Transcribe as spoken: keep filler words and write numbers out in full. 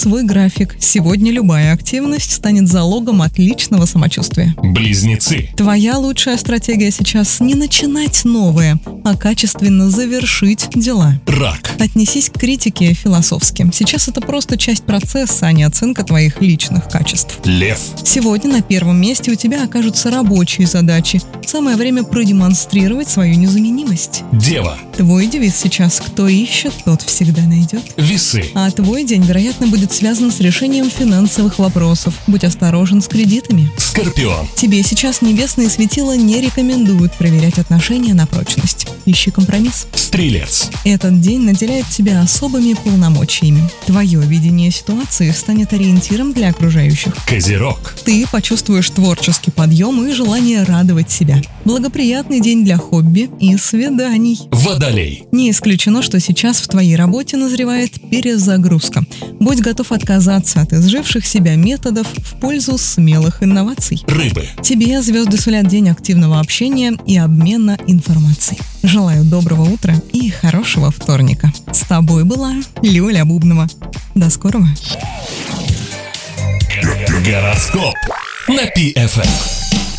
свой график. Сегодня любая активность станет залогом отличного самочувствия. Близнецы. Твоя лучшая стратегия сейчас не начинать новое, а качественно завершить дела. Рак. Отнесись к критике философски. Сейчас это просто часть процесса, а не оценка твоих личных качеств. Лев. Сегодня на первом месте у тебя окажутся рабочие задачи. Самое время продемонстрировать свою незаменимость. Дева. Твой девиз сейчас: кто ищет, тот всегда найдет. Весы. А твой день, вероятно, будет связан с решением финансовых вопросов. Будь осторожен с кредитами. Скорпион. Тебе сейчас небесные светила не рекомендуют проверять отношения на прочность. Ищи компромисс. Стрелец. Этот день наделяет тебя особыми полномочиями. Твое видение ситуации станет ориентиром для окружающих. Козерог. Ты почувствуешь творческий подъем и желание радовать себя. Благоприятный день для хобби и свиданий. Водолей. Не исключено, что сейчас в твоей работе назревает перезагрузка. Будь готов отказаться от изживших себя методов в пользу смелых инноваций. Рыбы. Тебе звезды сулят день активного общения и обмена информацией. Желаю доброго утра и хорошего вторника. С тобой была Люля Бубнова. До скорого. Гороскоп на Пи Эф Эм.